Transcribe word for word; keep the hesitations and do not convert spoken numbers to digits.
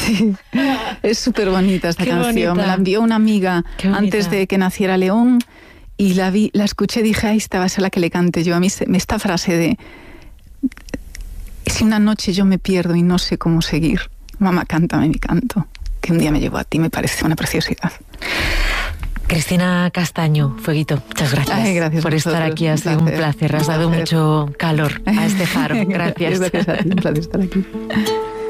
Sí, es súper bonita esta Qué canción. bonita. Me la envió una amiga antes de que naciera León y la vi, la escuché y dije, ahí esta va a ser la que le cante yo. A mí esta frase de, si una noche yo me pierdo y no sé cómo seguir, mamá, cántame mi canto, que un día me llegó a ti, me parece una preciosidad. Cristina Castaño, Fueguito, muchas gracias, Ay, gracias por estar aquí, ha sido un placer, has dado mucho calor a este faro, gracias. Gracias a ti, un placer estar aquí.